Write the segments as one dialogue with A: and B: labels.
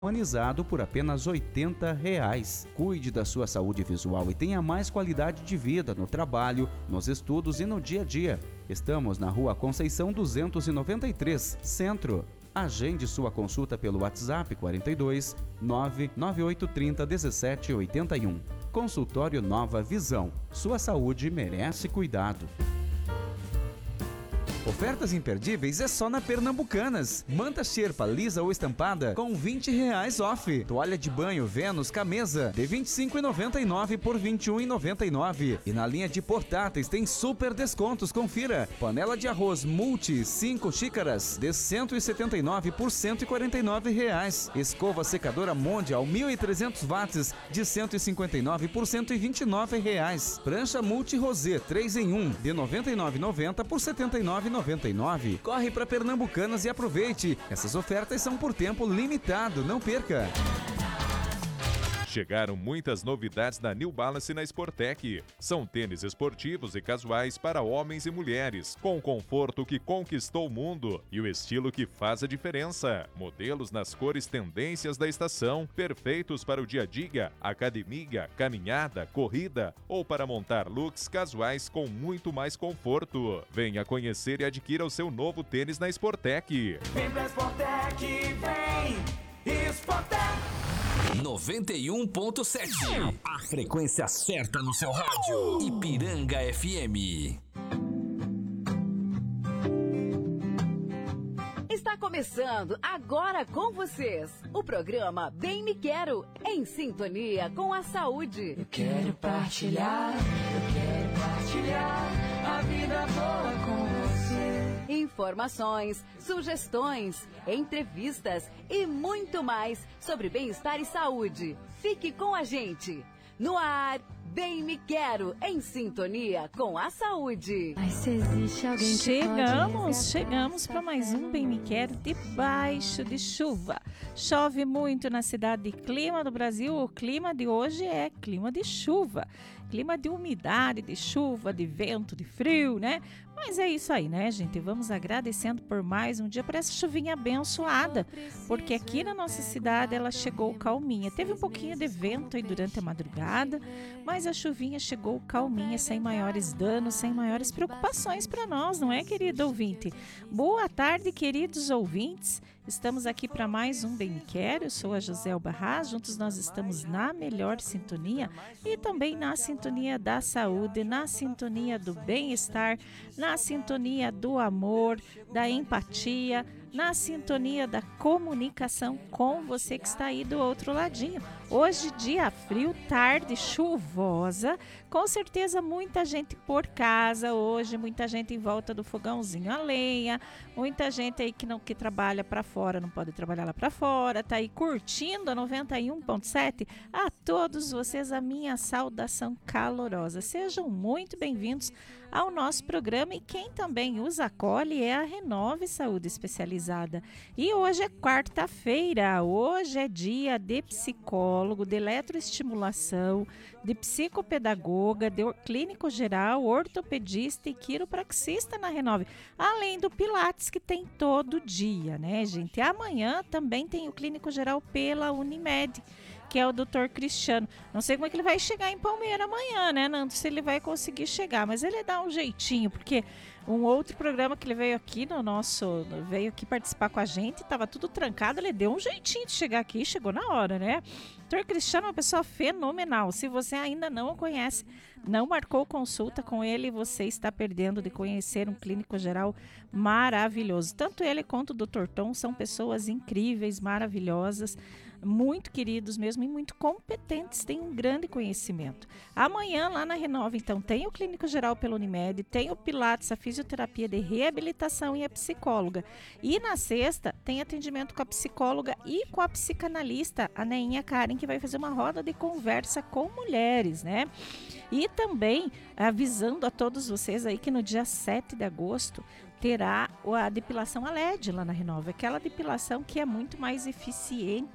A: humanizado por apenas R$ 80. Cuide da sua saúde visual e tenha mais qualidade de vida no trabalho, nos estudos e no dia a dia. Estamos na Rua Conceição 293, Centro. Agende sua consulta pelo WhatsApp 42 99830 1781. Consultório Nova Visão. Sua saúde merece cuidado. Ofertas imperdíveis é só na Pernambucanas. Manta xerpa lisa ou estampada com R$ 20 off. Toalha de banho Vênus Camesa de R$ 25,99 por R$ 21,99. E na linha de portáteis tem super descontos, confira. Panela de arroz Multi 5 xícaras de R$ 179 por R$ 149. Escova secadora Mondial 1.300 watts de R$ 159 por R$ 129. Prancha Multi Rosé 3 em 1 de R$ 99,90 por R$ 79,99. Corre para Pernambucanas e aproveite. Essas ofertas são por tempo limitado, não perca.
B: Chegaram muitas novidades da New Balance na Sportec. São tênis esportivos e casuais para homens e mulheres, com o conforto que conquistou o mundo e o estilo que faz a diferença. Modelos nas cores tendências da estação, perfeitos para o dia a dia, academia, caminhada, corrida ou para montar looks casuais com muito mais conforto. Venha conhecer e adquira o seu novo tênis na Sportec.
C: Vem pra Sportec, vem! Sportec!
D: 91.7. A frequência certa no seu rádio. Ipiranga FM.
E: Está começando agora com vocês o programa Bem Me Quero, em sintonia com a saúde.
C: Eu quero partilhar a vida boa com você.
E: Informações, sugestões, entrevistas e muito mais sobre bem-estar e saúde. Fique com a gente. No ar, Bem Me Quero, em sintonia com a saúde.
F: Mas se existe alguém que chegamos para mais um Bem Me Quero debaixo de chuva. Chove muito na cidade de Clima do Brasil. O clima de hoje é clima de chuva. Clima de umidade, de chuva, de vento, de frio, né? Mas é isso aí, né, gente? Vamos agradecendo por mais um dia, por essa chuvinha abençoada, porque aqui na nossa cidade ela chegou calminha. Teve um pouquinho de vento aí durante a madrugada, mas a chuvinha chegou calminha, sem maiores danos, sem maiores preocupações para nós, não é, querido ouvinte? Boa tarde, queridos ouvintes. Estamos aqui para mais um Bem Me Quero. Eu sou a Joselba Haas. Juntos nós estamos na melhor sintonia e também na sintonia da saúde, na sintonia do bem-estar, na sintonia do amor, da empatia, na sintonia da comunicação com você que está aí do outro ladinho. Hoje, dia frio, tarde chuvosa, com certeza muita gente por casa hoje, muita gente em volta do fogãozinho a lenha, muita gente aí que trabalha para fora, não pode trabalhar lá para fora, tá aí curtindo a 91.7. A todos vocês a minha saudação calorosa. Sejam muito bem-vindos ao nosso programa, e quem também os acolhe é a Renove Saúde Especializada. E hoje é quarta-feira, hoje é dia de psicólogo, de eletroestimulação, de psicopedagoga, de clínico geral, ortopedista e quiropraxista na Renove, além do Pilates que tem todo dia, né, gente? Amanhã também tem o clínico geral pela Unimed, que é o Dr. Cristiano. Não sei como é que ele vai chegar em Palmeira amanhã, né, Nando? Se ele vai conseguir chegar, mas ele dá um jeitinho, porque um outro programa que ele veio aqui veio aqui participar com a gente, estava tudo trancado, ele deu um jeitinho de chegar aqui, chegou na hora, né? Dr. Cristiano é uma pessoa fenomenal. Se você ainda não o conhece, não marcou consulta com ele, você está perdendo de conhecer um clínico geral maravilhoso. Tanto ele quanto o Dr. Tom são pessoas incríveis, maravilhosas, muito queridos mesmo e muito competentes, têm um grande conhecimento. Amanhã lá na Renove, então, tem o clínico geral pela Unimed, tem o Pilates, a fisioterapia de reabilitação e a psicóloga. E na sexta tem atendimento com a psicóloga e com a psicanalista, a Neinha Karen, que vai fazer uma roda de conversa com mulheres, né? E também avisando a todos vocês aí que no dia 7 de agosto terá a depilação a LED lá na Renove, aquela depilação que é muito mais eficiente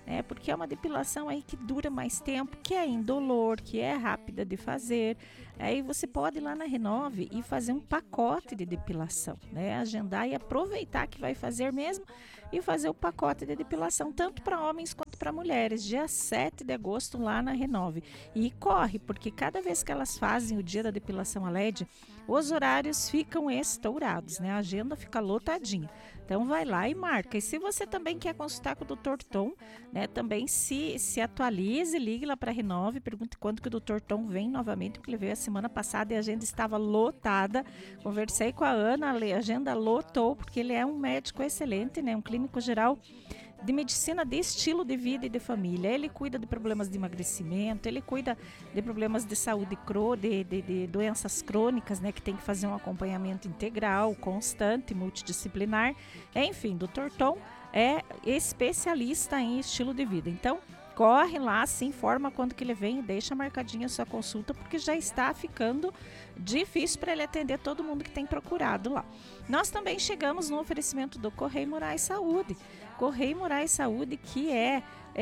F: né? Porque é uma depilação aí que dura mais tempo, que é indolor, que é rápida de fazer. Aí você pode ir lá na Renove e fazer um pacote de depilação, né? Agendar e aproveitar que vai fazer mesmo e fazer o pacote de depilação, tanto para homens quanto para mulheres, dia 7 de agosto lá na Renove. E corre, porque cada vez que elas fazem o dia da depilação a LED, os horários ficam estourados, né? A agenda fica lotadinha. Então vai lá e marca. E se você também quer consultar com o Dr. Tom, né, também se atualize, ligue lá para a Renove, pergunte quando que o Dr. Tom vem novamente, porque ele veio a semana passada e a agenda estava lotada. Conversei com a Ana, a agenda lotou, porque ele é um médico excelente, né, um clínico geral de medicina de estilo de vida e de família. Ele cuida de problemas de emagrecimento, ele cuida de problemas de saúde, de doenças crônicas, né, que tem que fazer um acompanhamento integral, constante, multidisciplinar. Enfim, Dr. Tom é especialista em estilo de vida. Então, corre lá, se informa quando que ele vem e deixa marcadinha a sua consulta, porque já está ficando difícil para ele atender todo mundo que tem procurado lá. Nós também chegamos no oferecimento do Correio Moraes Saúde. Correio Moraes Saúde, que é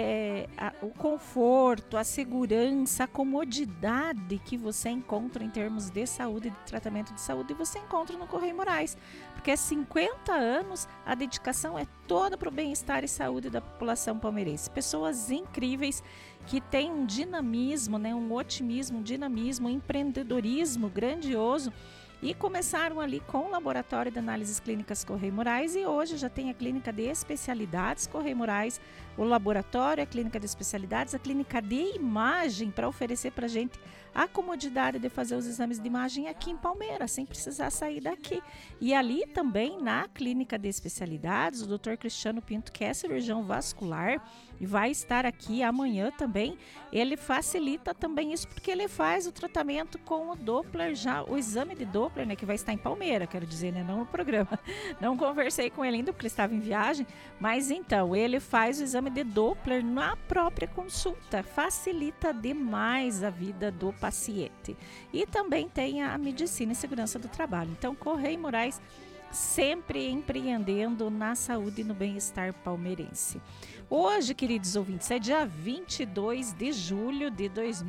F: o conforto, a segurança, a comodidade que você encontra em termos de saúde, de tratamento de saúde, você encontra no Correio Moraes. Porque há 50 anos a dedicação é toda para o bem-estar e saúde da população palmeirense. Pessoas incríveis que têm um dinamismo, né, um otimismo, um dinamismo, um empreendedorismo grandioso. E começaram ali com o Laboratório de Análises Clínicas Correio Moraes e hoje já tem a Clínica de Especialidades Correio Moraes, o Laboratório, a Clínica de Especialidades, a Clínica de Imagem para oferecer para a gente a comodidade de fazer os exames de imagem aqui em Palmeiras, sem precisar sair daqui. E ali também na Clínica de Especialidades, o Dr. Cristiano Pinto, que é cirurgião vascular, e vai estar aqui amanhã também. Ele facilita também isso, porque ele faz o tratamento com o Doppler, já o exame de Doppler, né, que vai estar em Palmeiras, quero dizer, né, não no programa. Não conversei com ele ainda, porque ele estava em viagem, mas então, ele faz o exame de Doppler na própria consulta, facilita demais a vida do paciente. E também tem a medicina e segurança do trabalho. Então, Correio Moraes sempre empreendendo na saúde e no bem-estar palmeirense. Hoje, queridos ouvintes, é dia 22 de julho de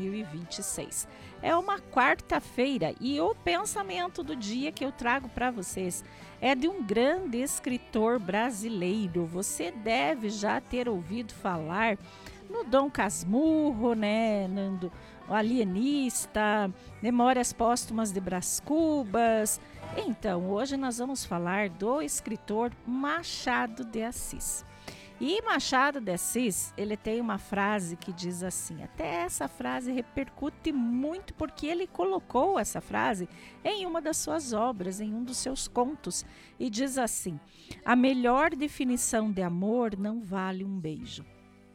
F: 2026. É uma quarta-feira e o pensamento do dia que eu trago para vocês é de um grande escritor brasileiro. Você deve já ter ouvido falar no Dom Casmurro, né, Nando? O Alienista, Memórias Póstumas de Brás Cubas. Então, hoje nós vamos falar do escritor Machado de Assis. E Machado de Assis, ele tem uma frase que diz assim, até essa frase repercute muito porque ele colocou essa frase em uma das suas obras, em um dos seus contos, e diz assim: a melhor definição de amor não vale um beijo.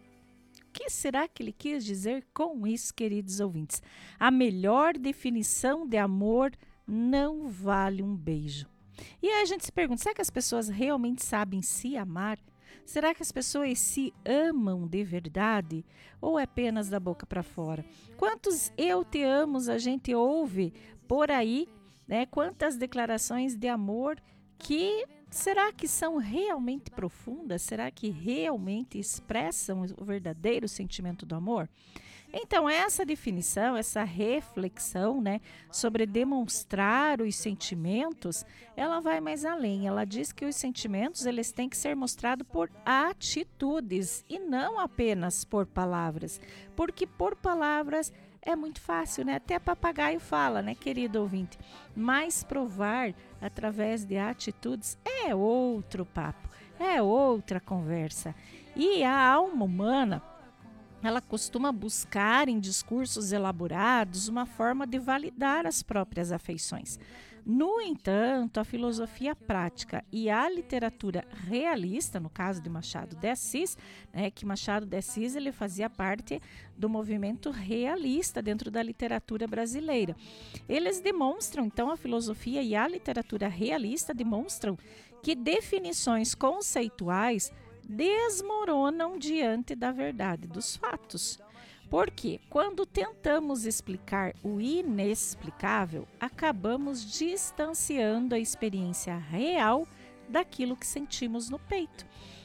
F: O que será que ele quis dizer com isso, queridos ouvintes? A melhor definição de amor não vale um beijo. E aí a gente se pergunta, será que as pessoas realmente sabem se amar? Será que as pessoas se amam de verdade? Ou é apenas da boca para fora? Quantos eu te amo a gente ouve por aí, né? Quantas declarações de amor que será que são realmente profundas? Será que realmente expressam o verdadeiro sentimento do amor? Então, essa definição, essa reflexão, né, sobre demonstrar os sentimentos, ela vai mais além. Ela diz que os sentimentos, eles têm que ser mostrados por atitudes e não apenas por palavras. Porque por palavras é muito fácil, né? Até papagaio fala, né, querido ouvinte? Mas provar através de atitudes é outro papo, é outra conversa. E a alma humana, ela costuma buscar em discursos elaborados uma forma de validar as próprias afeições. No entanto, a filosofia prática e a literatura realista, no caso de Machado de Assis, né, que Machado de Assis ele fazia parte do movimento realista dentro da literatura brasileira. Eles demonstram, então, a filosofia e a literatura realista demonstram que definições conceituais desmoronam diante da verdade dos fatos. Porque quando tentamos explicar o inexplicável, acabamos distanciando a experiência real daquilo que sentimos no peito.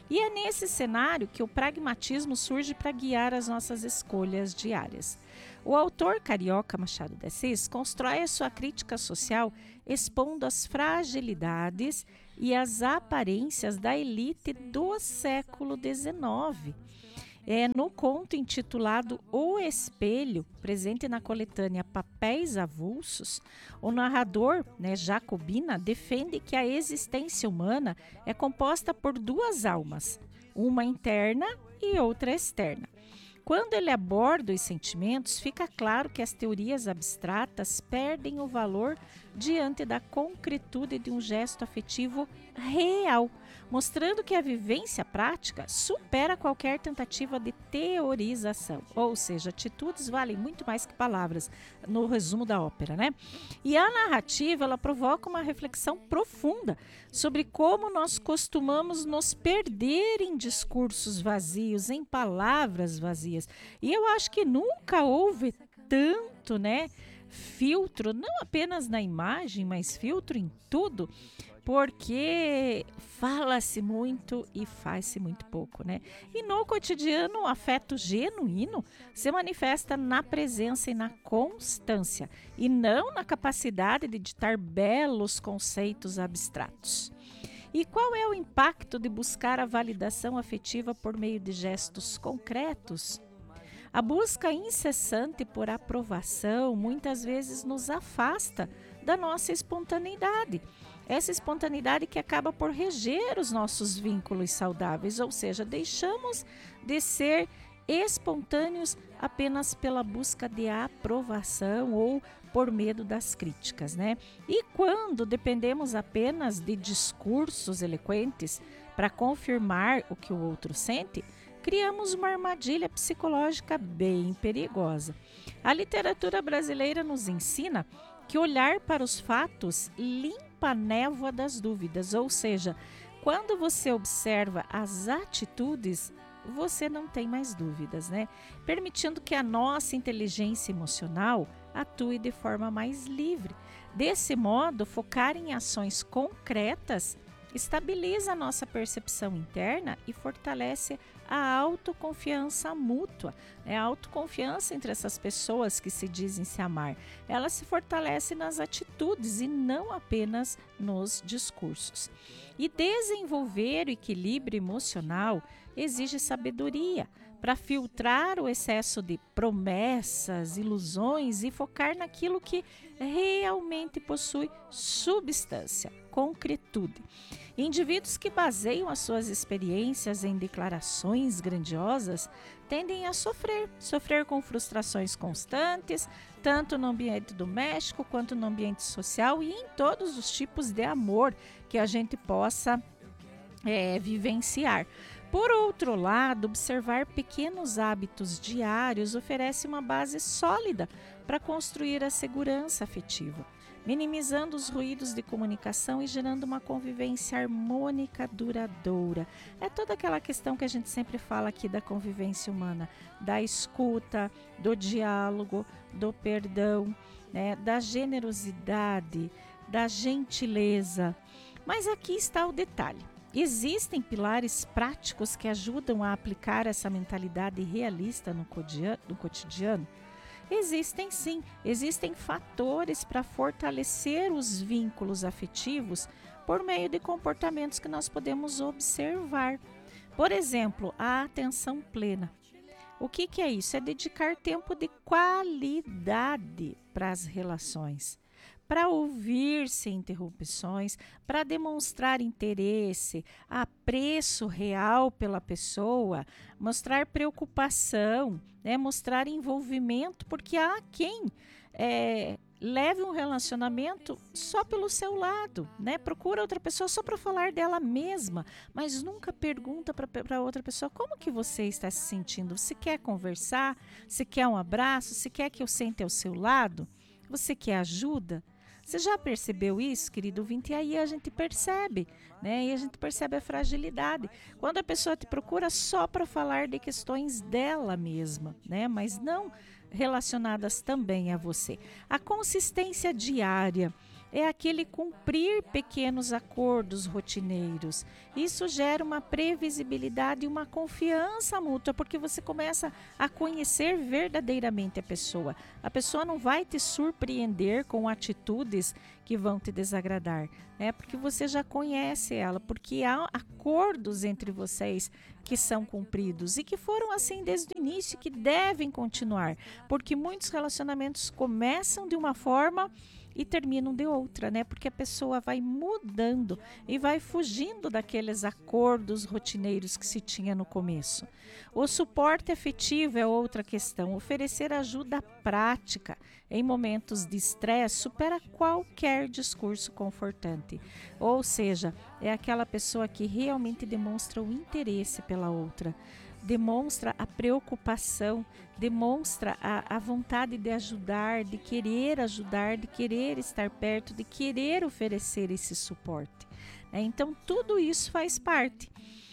F: E é nesse cenário que o pragmatismo surge para guiar as nossas escolhas diárias. O autor carioca Machado de Assis constrói a sua crítica social expondo as fragilidades e as aparências da elite do século XIX. No conto intitulado O Espelho, presente na coletânea Papéis Avulsos, o narrador, Jacobina, defende que a existência humana é composta por duas almas, uma interna e outra externa. Quando ele aborda os sentimentos, fica claro que as teorias abstratas perdem o valor diante da concretude de um gesto afetivo real, mostrando que a vivência prática supera qualquer tentativa de teorização. Ou seja, atitudes valem muito mais que palavras, no resumo da ópera, E a narrativa, ela provoca uma reflexão profunda sobre como nós costumamos nos perder em discursos vazios, em palavras vazias. E eu acho que nunca houve tanto, filtro, não apenas na imagem, mas filtro em tudo, porque fala-se muito e faz-se muito pouco, E no cotidiano, o afeto genuíno se manifesta na presença e na constância, e não na capacidade de ditar belos conceitos abstratos. E qual é o impacto de buscar a validação afetiva por meio de gestos concretos? A busca incessante por aprovação muitas vezes nos afasta da nossa espontaneidade. Essa espontaneidade que acaba por reger os nossos vínculos saudáveis, ou seja, deixamos de ser espontâneos apenas pela busca de aprovação ou por medo das críticas, E quando dependemos apenas de discursos eloquentes para confirmar o que o outro sente, criamos uma armadilha psicológica bem perigosa. A literatura brasileira nos ensina que olhar para os fatos limpa a névoa das dúvidas, ou seja, quando você observa as atitudes, você não tem mais dúvidas, Permitindo que a nossa inteligência emocional atue de forma mais livre. Desse modo, focar em ações concretas estabiliza a nossa percepção interna e fortalece a autoconfiança mútua, a autoconfiança entre essas pessoas que se dizem se amar. Ela se fortalece nas atitudes e não apenas nos discursos. E desenvolver o equilíbrio emocional exige sabedoria para filtrar o excesso de promessas, ilusões e focar naquilo que realmente possui substância, concretude. Indivíduos que baseiam as suas experiências em declarações grandiosas tendem a sofrer com frustrações constantes, tanto no ambiente doméstico quanto no ambiente social e em todos os tipos de amor que a gente possa vivenciar. Por outro lado, observar pequenos hábitos diários oferece uma base sólida para construir a segurança afetiva, minimizando os ruídos de comunicação e gerando uma convivência harmônica duradoura. É toda aquela questão que a gente sempre fala aqui da convivência humana, da escuta, do diálogo, do perdão, da generosidade, da gentileza. Mas aqui está o detalhe. Existem pilares práticos que ajudam a aplicar essa mentalidade realista no cotidiano? Existem sim, existem fatores para fortalecer os vínculos afetivos por meio de comportamentos que nós podemos observar. Por exemplo, a atenção plena. O que é isso? É dedicar tempo de qualidade para as relações, para ouvir sem interrupções, para demonstrar interesse, apreço real pela pessoa, mostrar preocupação, mostrar envolvimento, porque há quem leve um relacionamento só pelo seu lado, procura outra pessoa só para falar dela mesma, mas nunca pergunta para outra pessoa como que você está se sentindo, se quer conversar, se quer um abraço, se quer que eu sente ao seu lado, você quer ajuda? Você já percebeu isso, querido ouvinte? E aí a gente percebe, E a gente percebe a fragilidade. Quando a pessoa te procura só para falar de questões dela mesma, Mas não relacionadas também a você. A consistência diária é aquele cumprir pequenos acordos rotineiros. Isso gera uma previsibilidade e uma confiança mútua, porque você começa a conhecer verdadeiramente a pessoa. A pessoa não vai te surpreender com atitudes que vão te desagradar, né? Porque você já conhece ela, porque há acordos entre vocês que são cumpridos e que foram assim desde o início, que devem continuar, porque muitos relacionamentos começam de uma forma e terminam de outra, né? Porque a pessoa vai mudando e vai fugindo daqueles acordos rotineiros que se tinha no começo. O suporte afetivo é outra questão. Oferecer ajuda prática em momentos de estresse supera qualquer discurso confortante. Ou seja, é aquela pessoa que realmente demonstra o interesse pela outra, demonstra a preocupação, demonstra a vontade de ajudar, de querer estar perto, de querer oferecer esse suporte, né? Então, tudo isso faz parte.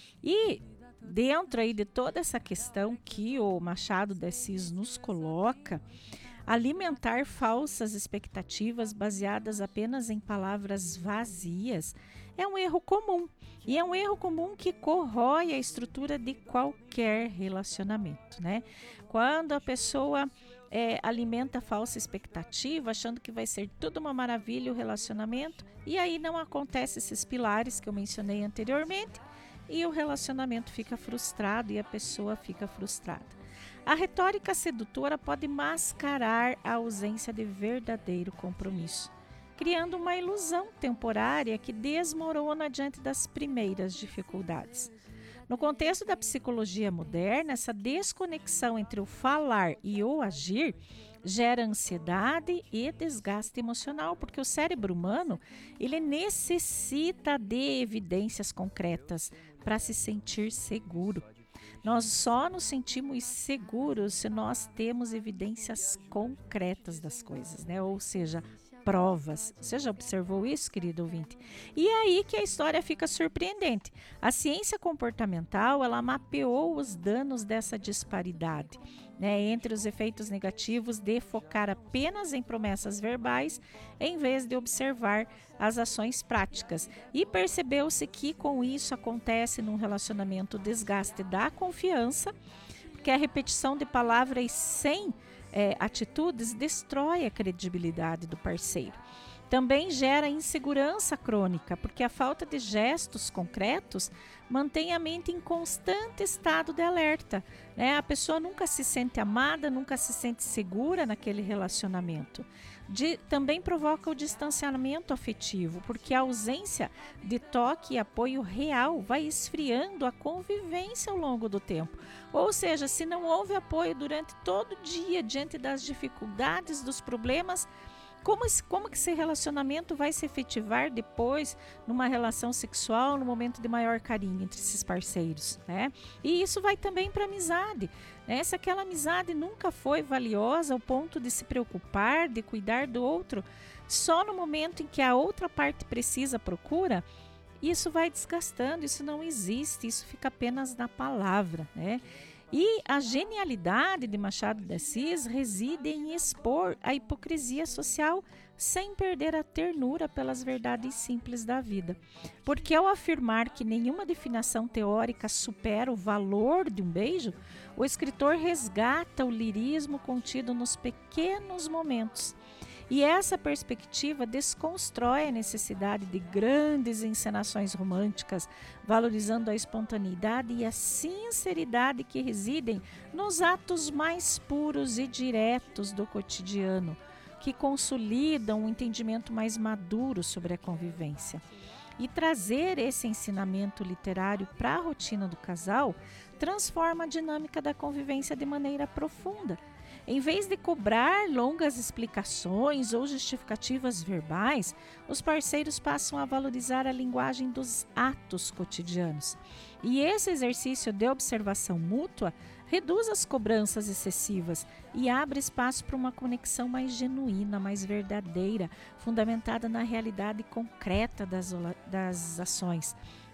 F: E dentro aí de toda essa questão que o Machado de Assis nos coloca, alimentar falsas expectativas baseadas apenas em palavras vazias é um erro comum. E é um erro comum que corrói a estrutura de qualquer relacionamento, né? Quando a pessoa alimenta falsa expectativa, achando que vai ser tudo uma maravilha o relacionamento, e aí não acontece esses pilares que eu mencionei anteriormente, e o relacionamento fica frustrado e a pessoa fica frustrada. A retórica sedutora pode mascarar a ausência de verdadeiro compromisso, criando uma ilusão temporária que desmorona diante das primeiras dificuldades. No contexto da psicologia moderna, essa desconexão entre o falar e o agir gera ansiedade e desgaste emocional, porque o cérebro humano, ele necessita de evidências concretas para se sentir seguro. Nós só nos sentimos seguros se nós temos evidências concretas das coisas, né? Ou seja, provas. Você já observou isso, querido ouvinte? E é aí que a história fica surpreendente. A ciência comportamental, ela mapeou os danos dessa disparidade, né, entre os efeitos negativos de focar apenas em promessas verbais, em vez de observar as ações práticas. E percebeu-se que com isso acontece num relacionamento o desgaste da confiança, porque a repetição de palavras sem atitudes destrói a credibilidade do parceiro. Também gera insegurança crônica, porque a falta de gestos concretos mantém a mente em constante estado de alerta, né? A pessoa nunca se sente amada, nunca se sente segura naquele relacionamento. Também provoca o distanciamento afetivo, porque a ausência de toque e apoio real vai esfriando a convivência ao longo do tempo. Ou seja, se não houve apoio durante todo o dia, diante das dificuldades, dos problemas, como que esse relacionamento vai se efetivar depois numa relação sexual, no momento de maior carinho entre esses parceiros, né? E isso vai também para a amizade, né? Se aquela amizade nunca foi valiosa ao ponto de se preocupar, de cuidar do outro, só no momento em que a outra parte precisa, procura, isso vai desgastando, isso não existe, isso fica apenas na palavra, né? E a genialidade de Machado de Assis reside em expor a hipocrisia social sem perder a ternura pelas verdades simples da vida. Porque ao afirmar que nenhuma definição teórica supera o valor de um beijo, o escritor resgata o lirismo contido nos pequenos momentos. E essa perspectiva desconstrói a necessidade de grandes encenações românticas, valorizando a espontaneidade e a sinceridade que residem nos atos mais puros e diretos do cotidiano, que consolidam um entendimento mais maduro sobre a convivência. E trazer esse ensinamento literário para a rotina do casal transforma a dinâmica da convivência de maneira profunda. Em vez de cobrar longas explicações ou justificativas verbais, os parceiros passam a valorizar a linguagem dos atos cotidianos. E esse exercício de observação mútua reduz as cobranças excessivas e abre espaço para uma conexão mais genuína, mais verdadeira, fundamentada na realidade concreta das ações.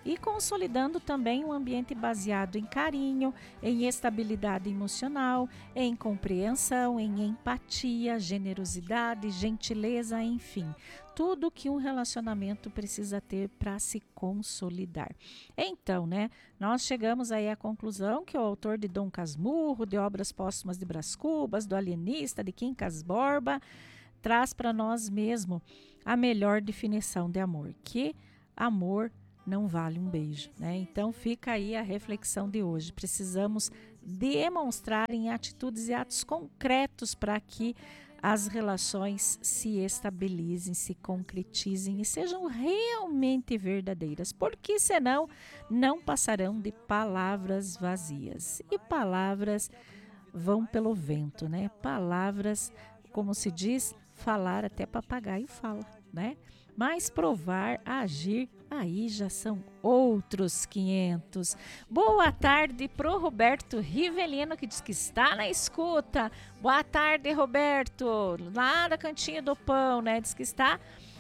F: e consolidando também um ambiente baseado em carinho, em estabilidade emocional, em compreensão, em empatia, generosidade, gentileza, enfim. Tudo que um relacionamento precisa ter para se consolidar. Então, nós chegamos aí à conclusão que o autor de Dom Casmurro, de Obras Póstumas de Brás Cubas, do Alienista, de Quincas Borba, traz para nós mesmo a melhor definição de amor, que amor não vale um beijo, Então fica aí a reflexão de hoje. Precisamos demonstrar em atitudes e atos concretos para que as relações se estabilizem, se concretizem e sejam realmente verdadeiras, porque senão não passarão de palavras vazias. E palavras vão pelo vento, Palavras, como se diz, falar até papagaio fala, Mas provar, agir, aí já são outros 500. Boa tarde pro Roberto Rivelino, que diz que está na escuta. Boa tarde, Roberto, lá da Cantinho do Pão, Diz que está,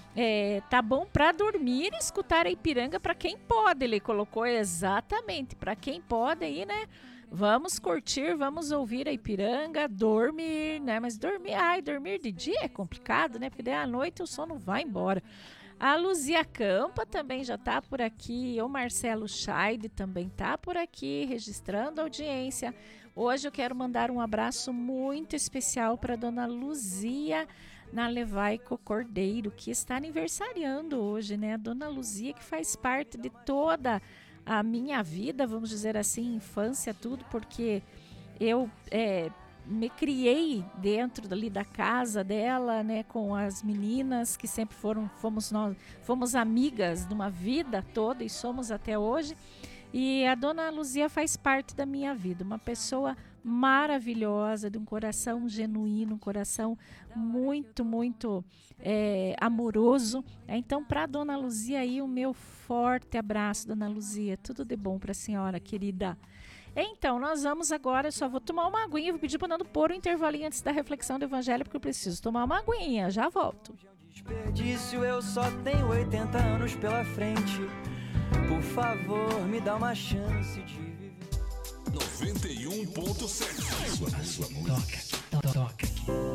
F: tá bom para dormir e escutar a Ipiranga para quem pode. Ele colocou exatamente, para quem pode aí, Vamos curtir, vamos ouvir a Ipiranga, dormir, Mas dormir de dia é complicado, Porque daí à noite o sono vai embora. A Luzia Campa também já está por aqui, o Marcelo Scheide também está por aqui, registrando a audiência. Hoje eu quero mandar um abraço muito especial para a dona Luzia Nalevaico Cordeiro, que está aniversariando hoje, A dona Luzia, que faz parte de toda a minha vida, vamos dizer assim, infância, tudo, porque eu me criei dentro ali da casa dela, com as meninas que sempre fomos amigas de uma vida toda e somos até hoje. E a dona Luzia faz parte da minha vida, uma pessoa maravilhosa, de um coração genuíno, um coração muito, muito amoroso. Então, para a dona Luzia aí, o meu forte abraço, dona Luzia, tudo de bom para a senhora, querida. Então, nós vamos agora, eu só vou tomar uma aguinha, vou pedir para o Nando pôr um intervalinho antes da reflexão do Evangelho, porque eu preciso tomar uma aguinha, já volto.
G: Desperdício, eu só tenho 80 anos pela frente. Por favor, me dá uma chance de viver.
D: 91.7. Sua
H: Toca aqui.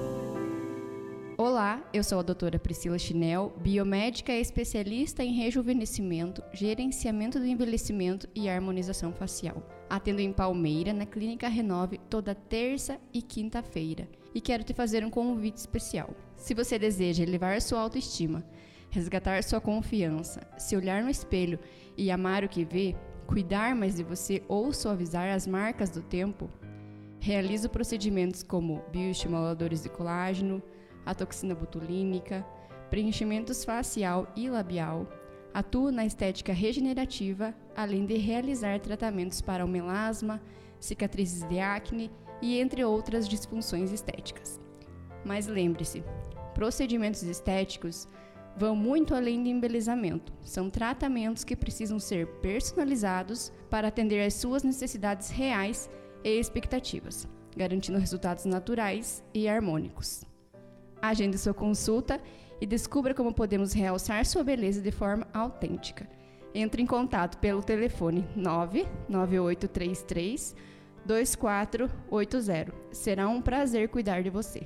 H: Olá, eu sou a doutora Priscila Chinel, biomédica e especialista em rejuvenescimento, gerenciamento do envelhecimento e harmonização facial. Atendo em Palmeira, na Clínica Renove, toda terça e quinta-feira. E quero te fazer um convite especial. Se você deseja elevar sua autoestima, resgatar sua confiança, se olhar no espelho e amar o que vê, cuidar mais de você ou suavizar as marcas do tempo, realizo procedimentos como bioestimuladores de colágeno, a toxina botulínica, preenchimentos facial e labial, atuo na estética regenerativa, além de realizar tratamentos para o melasma, cicatrizes de acne e entre outras disfunções estéticas. Mas lembre-se, procedimentos estéticos vão muito além de embelezamento. São tratamentos que precisam ser personalizados para atender às suas necessidades reais e expectativas, garantindo resultados naturais e harmônicos. Agende sua consulta e descubra como podemos realçar sua beleza de forma autêntica. Entre em contato pelo telefone 99833 2480. Será um prazer cuidar de você.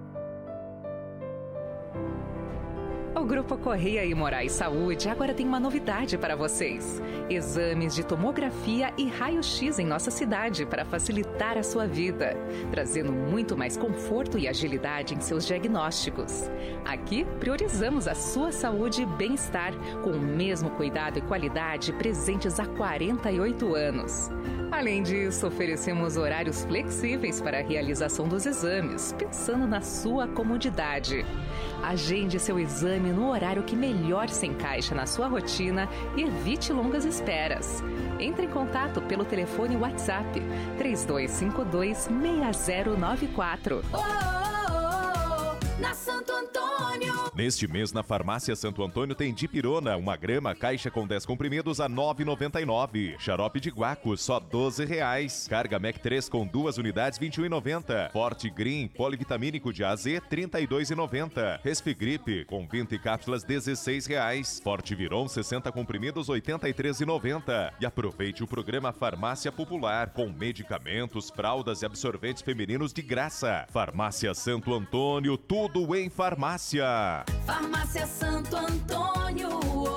I: O Grupo Correia e Moraes Saúde agora tem uma novidade para vocês. Exames de tomografia e raio-x em nossa cidade para facilitar a sua vida, trazendo muito mais conforto e agilidade em seus diagnósticos. Aqui, priorizamos a sua saúde e bem-estar, com o mesmo cuidado e qualidade presentes há 48 anos. Além disso, oferecemos horários flexíveis para a realização dos exames, pensando na sua comodidade. Agende seu exame no horário que melhor se encaixa na sua rotina e evite longas esperas. Entre em contato pelo telefone WhatsApp 3252-6094.
C: na Santo Antônio.
B: Neste mês, na Farmácia Santo Antônio tem Dipirona, 1 grama, caixa com 10 comprimidos a R$ 9,99. Xarope de guaco, só R$ 12,00. Carga Mac 3 com 2 unidades, R$ 21,90. Forte Green, polivitamínico de A a Z, R$ 32,90. Resfigripe, com 20 cápsulas, R$ 16,00. Forte Viron, 60 comprimidos, R$ 83,90. E aproveite o programa Farmácia Popular, com medicamentos, fraldas e absorventes femininos de graça. Farmácia Santo Antônio, tudo em farmácia.
C: Farmácia Santo Antônio.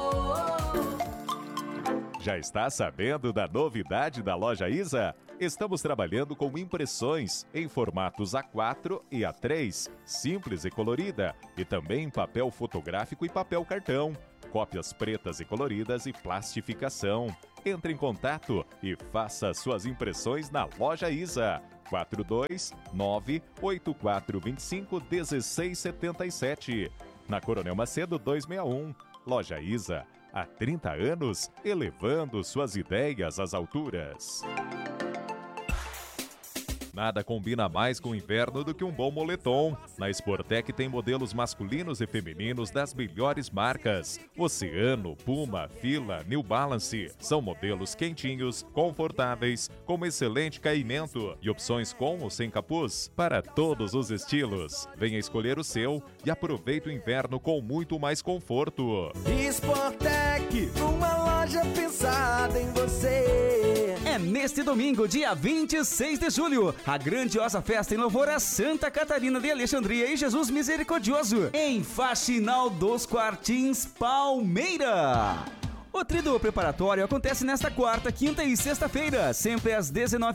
B: Já está sabendo da novidade da Loja Isa? Estamos trabalhando com impressões em formatos A4 e A3, simples e colorida, e também em papel fotográfico e papel cartão, cópias pretas e coloridas e plastificação. Entre em contato e faça suas impressões na Loja Isa. 429-8425-1677. Na Coronel Macedo 261. Loja Isa, há 30 anos, elevando suas ideias às alturas. Nada combina mais com o inverno do que um bom moletom. Na Sportec tem modelos masculinos e femininos das melhores marcas. Oceano, Puma, Fila, New Balance. São modelos quentinhos, confortáveis, com excelente caimento e opções com ou sem capuz para todos os estilos. Venha escolher o seu e aproveite o inverno com muito mais conforto.
G: Sportec, uma loja pensada em você.
A: É neste domingo, dia 26 de julho, a grandiosa festa em louvor a Santa Catarina de Alexandria e Jesus Misericordioso, em Faxinal dos Quartins, Palmeira. O tríduo preparatório acontece nesta quarta, quinta e sexta-feira, sempre às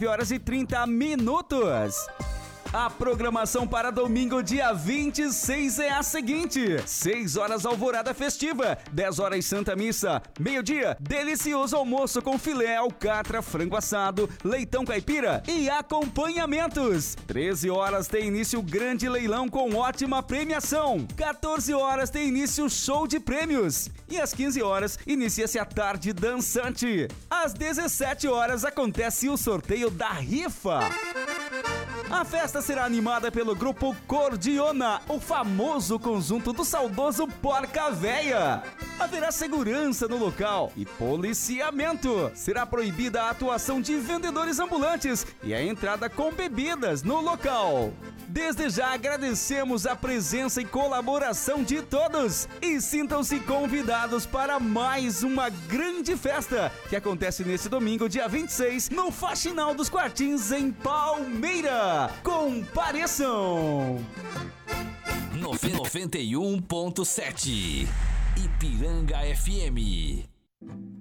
A: 19h30. A programação para domingo, dia 26 é a seguinte: 6 horas alvorada festiva, 10 horas Santa Missa, meio-dia, delicioso almoço com filé, alcatra, frango assado, leitão caipira e acompanhamentos. 13 horas tem início o grande leilão com ótima premiação. 14 horas tem início o show de prêmios. E às 15 horas inicia-se a tarde dançante. Às 17 horas acontece o sorteio da rifa. A festa será animada pelo grupo Cordiona, o famoso conjunto do saudoso Porca Véia. Haverá segurança no local e policiamento. Será proibida a atuação de vendedores ambulantes e a entrada com bebidas no local. Desde já agradecemos a presença e colaboração de todos e sintam-se convidados para mais uma grande festa que acontece nesse domingo, dia 26, no Faxinal dos Quartins, em Palmeira. Compareçam!
D: 91.7 Ipiranga FM.